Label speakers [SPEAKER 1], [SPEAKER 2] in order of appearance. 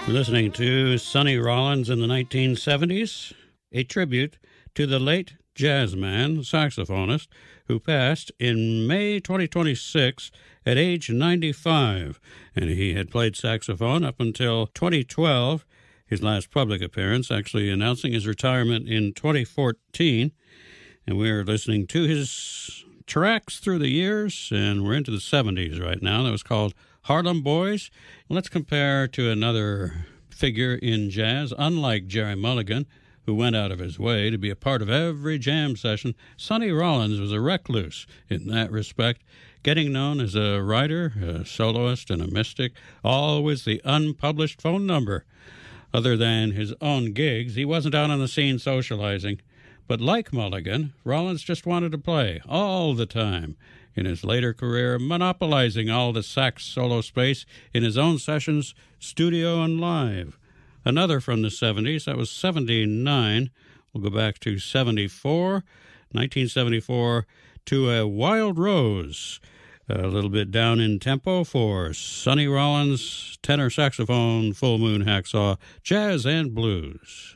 [SPEAKER 1] We're listening to Sonny Rollins in the 1970s, a tribute to the late jazzman, saxophonist, who passed in May 2026 at age 95. And he had played saxophone up until 2012, his last public appearance, actually announcing his retirement in 2014. And we're listening to his tracks through the years, and we're into the 70s right now. That was called Harlem Boys. Let's compare to another figure in jazz. Unlike Gerry Mulligan, who went out of his way to be a part of every jam session, Sonny Rollins was a recluse in that respect, getting known as a writer, a soloist, and a mystic, always the unpublished phone number. Other than his own gigs, he wasn't out on the scene socializing. But like Mulligan, Rollins just wanted to play all the time. In his later career, monopolizing all the sax solo space in his own sessions, studio and live. Another from the 70s, that was 79. We'll go back to 1974, to a Wild Rose. A little bit down in tempo for Sonny Rollins, tenor saxophone, full moon hacksaw, jazz and blues.